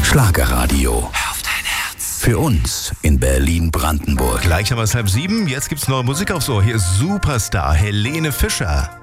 Schlagerradio. Auf dein Herz. Für uns in Berlin-Brandenburg. Gleich haben wir es 6:30. Jetzt gibt's neue Musik aufs Ohr. Hier ist Superstar Helene Fischer.